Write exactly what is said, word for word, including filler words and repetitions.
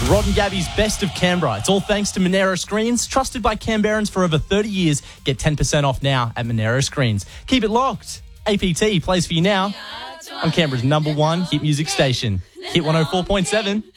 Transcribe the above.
Rod and Gabby's Best of Canberra. It's all thanks to Monero Screens, trusted by Canberrans for over thirty years. Get ten percent off now at Monero Screens. Keep it locked. A P T plays for you now on Canberra's number one hit music station. Hit one oh four point seven.